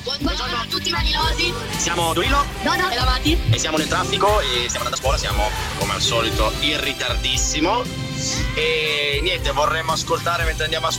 Buongiorno a tutti manilosi. Siamo Durillo, Dodo e Lavati. e siamo nel traffico e stiamo andando a scuola, siamo come al solito in ritardissimo. E niente, vorremmo ascoltare mentre andiamo a scuola